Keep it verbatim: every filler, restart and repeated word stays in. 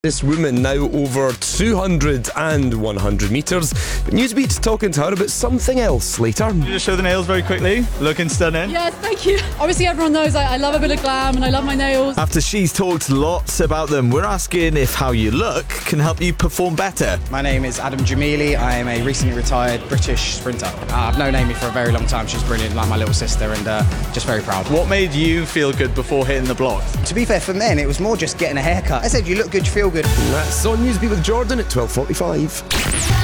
This woman now over two hundred and one hundred metres. But Newsbeat talking to her about something else later. Can you just show the nails very quickly? Looking stunning. Yes, thank you. Obviously everyone knows I, I love a bit of glam and I love my nails. After she's talked lots about them, we're asking if how you look can help you perform better. My name is Adam Jamili. I am a recently retired British sprinter. Uh, I've known Amy for a very long time. She's brilliant, like my little sister, and uh, just very proud. What made you feel good before hitting the blocks? To be fair, for men, it was more just getting a haircut. I said, you look good, you feel good. And that's on Newsbeat with Jordan at twelve forty-five.